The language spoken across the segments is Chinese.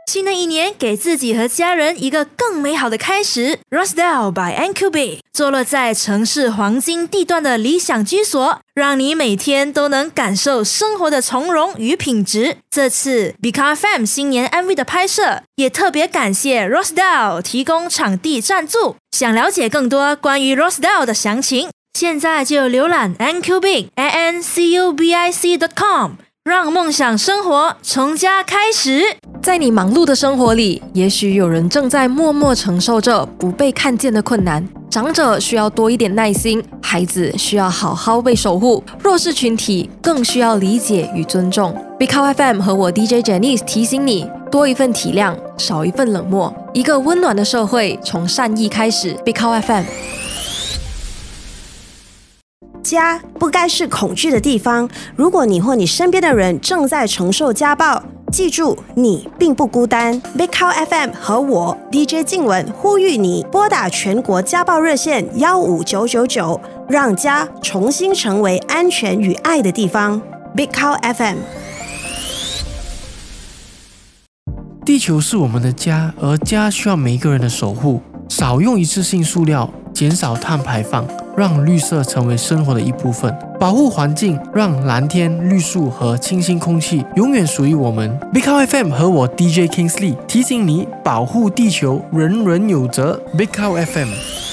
新的一年，给自己和家人一个更美好的开始。Rosedale by NQB 坐落在城市黄金地段的理想居所，让你每天都能感受生活的从容与品质。这次 Bika FM 新年 MV 的拍摄，也特别感谢 Rosedale 提供场地赞助。想了解更多关于 Rosedale 的详情，现在就浏览 NQBIC.com， 让梦想生活从家开始。 在你忙碌的生活里，也许有人正在默默承受着不被看见的困难。长者需要多一点耐心，孩子需要好好被守护，弱势群体更需要理解与尊重。Bika FM 和我 DJ Janice 提醒你，多一份体谅，少一份冷漠。一个温暖的社会从善意开始。Bika FM。 家不该是恐惧的地方。如果你或你身边的人正在承受家暴，记住，你并不孤单。Bika FM 和我 DJ 静文呼吁你拨打全国家暴热线15999，让家重新成为安全与爱的地方。Bika FM。 地球是我们的家，而家需要每一个人的守护。少用一次性塑料，减少碳排放，让绿色成为生活的一部分。保护环境，让蓝天、绿树和清新空气永远属于我们。Bika FM 和我 DJ Kingsley 提醒你，保护地球，人人有责。Bika FM。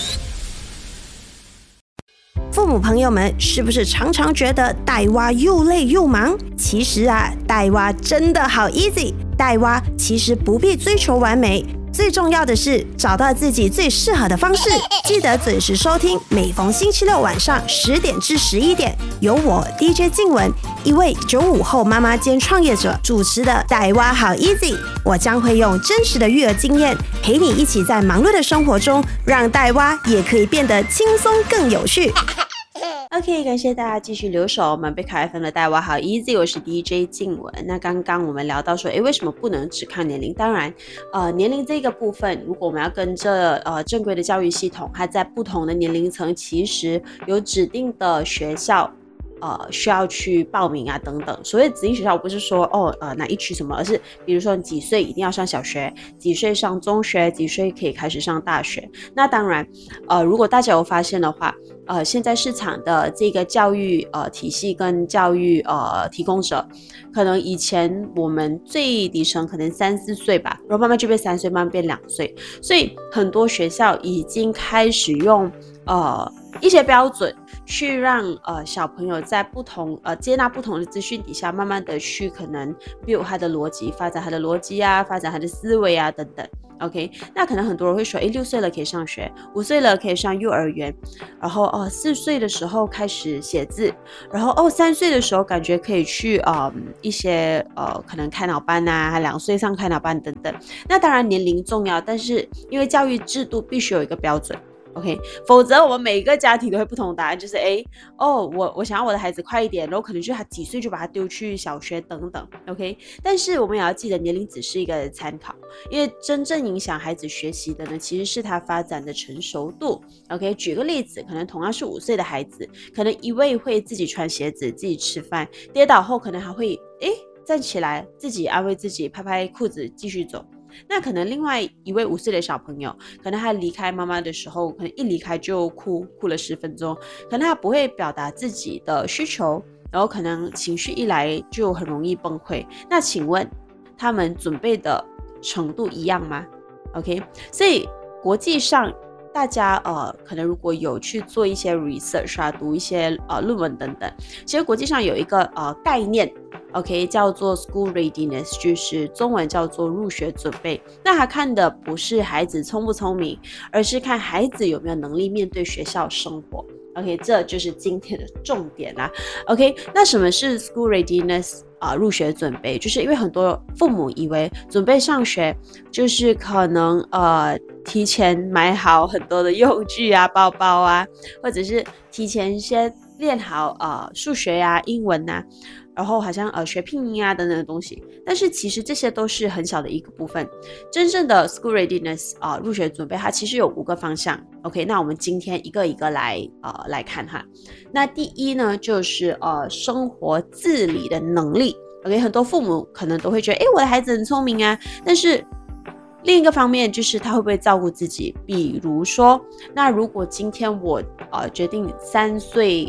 父母朋友们，是不是常常觉得带娃又累又忙？其实啊，带娃真的好 easy。带娃其实不必追求完美，最重要的是找到自己最适合的方式。记得准时收听，每逢星期六晚上10点至11点，由我 DJ 静文，一位95后妈妈兼创业者主持的带娃好 easy。我将会用真实的育儿经验，陪你一起在忙碌的生活中，让带娃也可以变得轻松更有趣。OK， 感谢大家继续留守我们Bika FM的带娃好 easy， 我是 DJ 静文。那刚刚我们聊到说，为什么不能只看年龄？当然，年龄这个部分，如果我们要跟着正规的教育系统，它在不同的年龄层其实有指定的学校。需要去报名啊等等。所谓指定学校，不是说哪一区什么，而是比如说你几岁一定要上小学，几岁上中学，几岁可以开始上大学。那当然，如果大家有发现的话，现在市场的这个教育体系跟教育提供者，可能以前我们最底层可能3、4岁吧，然后慢慢就变3岁，慢慢变2岁，所以很多学校已经开始用一些标准去让小朋友在不同接纳不同的资讯底下，慢慢的去可能 build 他的逻辑，发展他的逻辑啊，发展他的思维啊等等。OK， 那可能很多人会说，6岁了可以上学，5岁了可以上幼儿园，然后4岁的时候开始写字，然后3岁的时候感觉可以去一些可能开脑班啊，2岁上开脑班等等。那当然年龄重要，但是因为教育制度必须有一个标准。OK， 否则我们每一个家庭都会不同答案，就是我想要我的孩子快一点，然后可能就他几岁就把他丢去小学等等。OK， 但是我们也要记得年龄只是一个参考，因为真正影响孩子学习的呢，其实是他发展的成熟度。OK， 举个例子，可能同样是5岁的孩子，可能一位会自己穿鞋子、自己吃饭，跌倒后可能还会站起来，自己安慰自己，拍拍裤子继续走。那可能另外一位5岁的小朋友，可能他离开妈妈的时候，可能一离开就哭了10分钟，可能他不会表达自己的需求，然后可能情绪一来就很容易崩溃。那请问他们准备的程度一样吗？ OK， 所以国际上大家可能如果有去做一些 research 啊，读一些论文等等，其实国际上有一个概念，OK， 叫做 school readiness， 就是中文叫做入学准备。那他看的不是孩子聪不聪明，而是看孩子有没有能力面对学校生活。OK， 这就是今天的重点啦。OK， 那什么是 school readiness？入学准备，就是因为很多父母以为准备上学就是可能提前买好很多的用具啊、包包啊，或者是提前先练好数学啊、英文啊，然后好像学拼音啊等等的东西。但是其实这些都是很小的一个部分。真正的 school readiness 入学准备，它其实有5个方向。OK， 那我们今天一个一个来看哈。那第一呢，就是生活自理的能力。 OK， 很多父母可能都会觉得，我的孩子很聪明啊，但是另一个方面就是他会不会照顾自己？比如说，那如果今天我决定3岁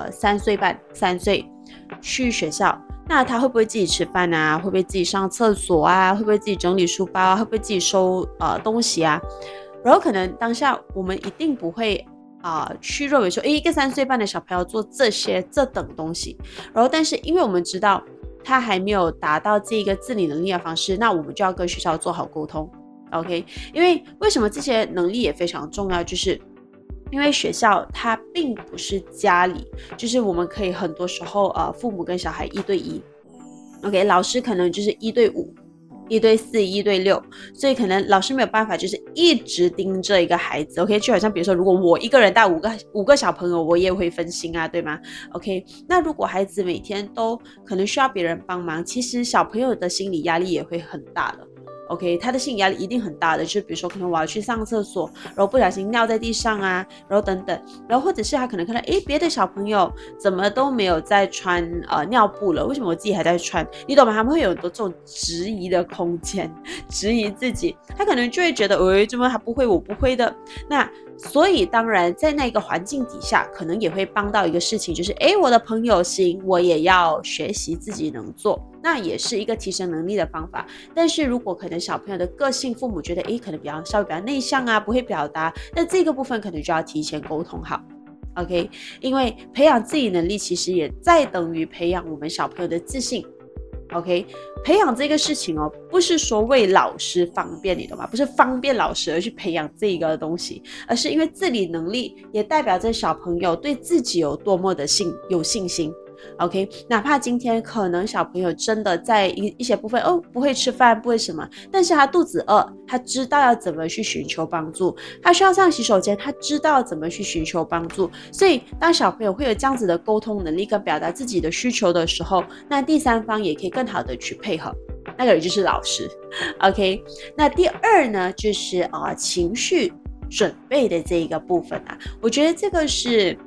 去学校，那他会不会自己吃饭啊？会不会自己上厕所啊？会不会自己整理书包啊？会不会自己收东西啊？然后可能当下我们一定不会去认为说，一个3岁半的小朋友做这等东西，然后但是因为我们知道他还没有达到这个自理能力的方式，那我们就要跟学校做好沟通 ，OK？ 因为为什么这些能力也非常重要，就是因为学校它并不是家里，就是我们可以很多时候父母跟小孩1对1 ，OK？ 老师可能就是1对5。1对4、1对6，所以可能老师没有办法，就是一直盯着一个孩子 ，OK？ 就好像比如说，如果我一个人带五个小朋友，我也会分心啊，对吗 ？OK？ 那如果孩子每天都可能需要别人帮忙，其实小朋友的心理压力也会很大的。OK， 他的心理压力一定很大的，就是比如说可能我要去上厕所，然后不小心尿在地上啊，然后等等，然后或者是他可能看到别的小朋友怎么都没有在穿尿布了，为什么我自己还在穿？你懂吗？他们会有很多这种质疑的空间，质疑自己，他可能就会觉得怎么他不会，我不会的。那所以当然在那个环境底下，可能也会帮到一个事情，就是我的朋友行，我也要学习自己能做，那也是一个提升能力的方法。但是如果可能小朋友的个性，父母觉得可能稍微比较内向啊，不会表达，那这个部分可能就要提前沟通好。OK， 因为培养自己能力其实也在等于培养我们小朋友的自信。OK， 培养这个事情不是说为老师方便，你懂吗？不是方便老师而去培养这个东西，而是因为自理能力也代表着小朋友对自己有多么的有信心。OK， 哪怕今天可能小朋友真的在一些部分不会吃饭，不会什么，但是他肚子饿，他知道要怎么去寻求帮助，他需要上洗手间，他知道怎么去寻求帮助。所以当小朋友会有这样子的沟通能力跟表达自己的需求的时候，那第三方也可以更好的去配合，那个人就是老师。 OK， 那第二呢，就是情绪准备的这一个部分我觉得这个是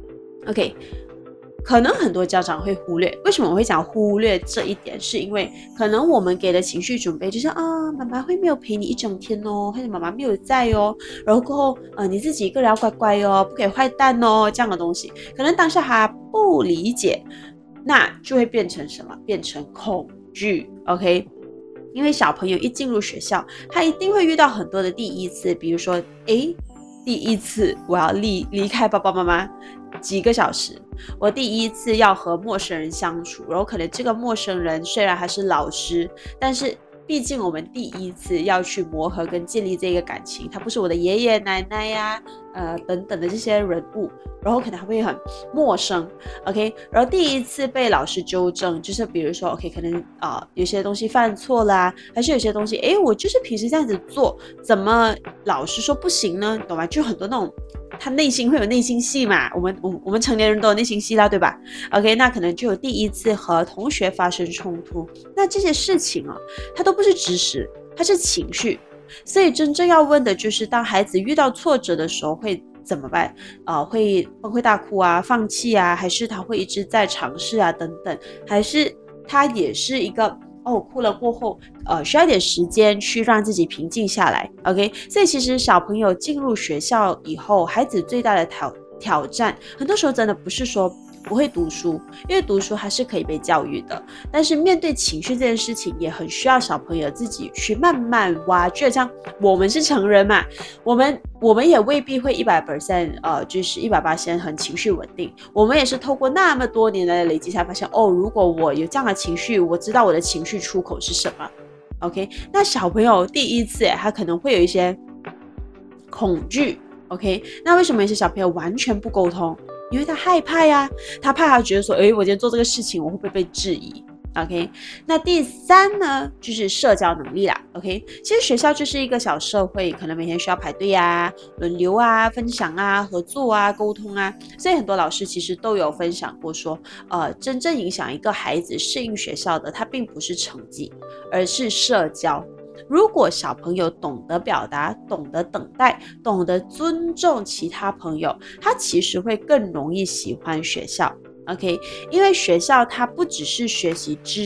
OK，可能很多家长会忽略，为什么我会讲忽略这一点？是因为可能我们给的情绪准备就是妈妈会没有陪你一整天或者妈妈没有在然后过后你自己一个人要乖乖不可以坏蛋这样的东西，可能当下他不理解，那就会变成什么？变成恐惧 ，OK？因为小朋友一进入学校，他一定会遇到很多的第一次，比如说第一次我要离开爸爸妈妈几个小时，我第一次要和陌生人相处，然后可能这个陌生人虽然还是老师，但是毕竟我们第一次要去磨合跟建立这个感情，他不是我的爷爷奶奶呀等等的这些人物，然后可能还会很陌生 OK， 然后第一次被老师纠正，就是比如说 OK 可能有些东西犯错啦，还是有些东西我就是平时这样子做，怎么老师说不行呢？懂吗？就很多那种他内心会有内心戏嘛，我们成年人都有内心戏啦，对吧 OK， 那可能就有第一次和同学发生冲突，那这些事情它都不是知识，它是情绪。所以真正要问的就是当孩子遇到挫折的时候会怎么办？会崩溃大哭啊，放弃啊，还是他会一直在尝试啊等等，还是他也是一个哭了过后需要一点时间去让自己平静下来 OK， 所以其实小朋友进入学校以后，孩子最大的挑战很多时候真的不是说不会读书，因为读书还是可以被教育的，但是面对情绪这件事情也很需要小朋友自己去慢慢挖掘，像我们是成人嘛，我们也未必会100%就是100%很情绪稳定，我们也是透过那么多年来的累积才发现如果我有这样的情绪，我知道我的情绪出口是什么 OK， 那小朋友第一次他可能会有一些恐惧 OK， 那为什么有些小朋友完全不沟通？因为他害怕呀，他怕他觉得说我今天做这个事情我会不会被质疑 OK， 那第三呢就是社交能力啦 OK， 其实学校就是一个小社会，可能每天需要排队啊，轮流啊，分享啊，合作啊，沟通啊，所以很多老师其实都有分享过说真正影响一个孩子适应学校的，它并不是成绩，而是社交。如果小朋友懂得表达，懂得等待，懂得尊重其他朋友，他其实会更容易喜欢学校 OK， 因为学校它不只是学习知识，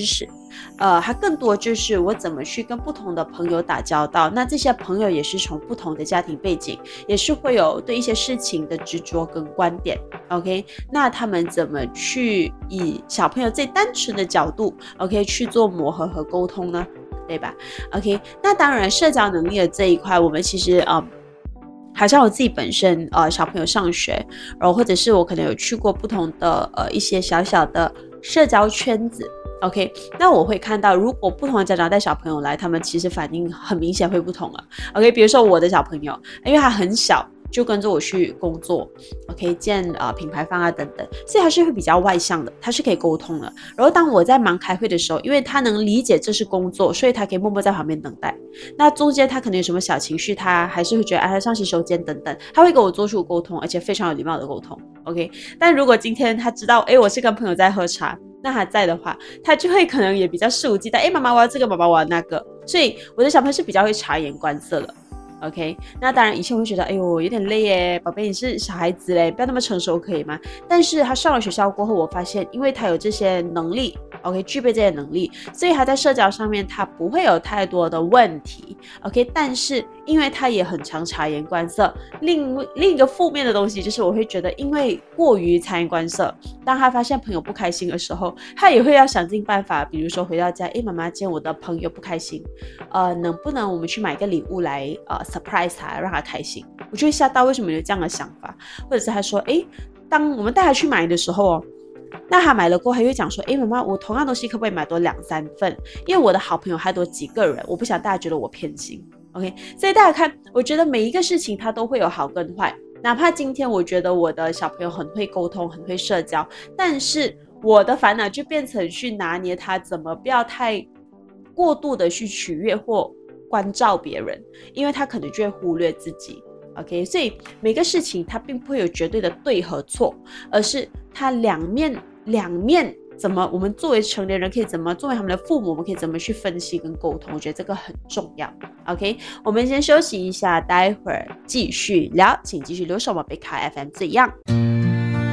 它更多就是我怎么去跟不同的朋友打交道，那这些朋友也是从不同的家庭背景，也是会有对一些事情的执着跟观点 OK， 那他们怎么去以小朋友最单纯的角度 OK 去做磨合和沟通呢？对吧 OK， 那当然社交能力的这一块，我们其实好像我自己本身小朋友上学，然后或者是我可能有去过不同的一些小小的社交圈子 OK， 那我会看到如果不同的家长带小朋友来，他们其实反应很明显会不同了 OK， 比如说我的小朋友因为他很小就跟着我去工作 OK， 见品牌方啊等等，所以他是会比较外向的，他是可以沟通的。然后当我在忙开会的时候，因为他能理解这是工作，所以他可以默默在旁边等待。那中间他可能有什么小情绪，他还是会觉得他上洗手间等等，他会跟我做出沟通，而且非常有礼貌的沟通 OK。 但如果今天他知道我是跟朋友在喝茶，那他在的话，他就会可能也比较肆无忌惮，妈妈我要这个，妈妈我要那个，所以我的小朋友是比较会察言观色的OK， 那当然以前我会觉得有点累耶，宝贝你是小孩子嘞，不要那么成熟可以吗？但是他上了学校过后，我发现因为他有这些能力 OK， 具备这些能力，所以他在社交上面他不会有太多的问题 OK， 但是因为他也很常察言观色，另一个负面的东西就是我会觉得因为过于察言观色，当他发现朋友不开心的时候，他也会要想尽办法，比如说回到家妈妈今天我的朋友不开心能不能我们去买个礼物来surprise 他，让他开心。我就会吓到为什么有这样的想法，或者是他说当我们带他去买的时候那他买了过后，他会讲说妈妈我同样东西可不可以买多2-3份，因为我的好朋友还多几个人，我不想大家觉得我偏心 OK， 所以大家看，我觉得每一个事情它都会有好跟坏，哪怕今天我觉得我的小朋友很会沟通很会社交，但是我的烦恼就变成去拿捏他怎么不要太过度的去取悦或关照别人，因为他可能就会忽略自己 OK， 所以每个事情它并不会有绝对的对和错，而是它两面怎么我们作为成年人可以怎么，作为他们的父母我们可以怎么去分析跟沟通，我觉得这个很重要 OK， 我们先休息一下，待会儿继续聊，请继续留守我贝卡 FM 这样。